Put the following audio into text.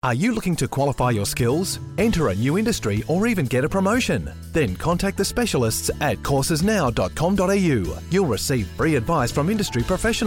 Are you looking to qualify your skills, enter a new industry, or even get a promotion? Then contact the specialists at coursesnow.com.au. You'll receive free advice from industry professionals.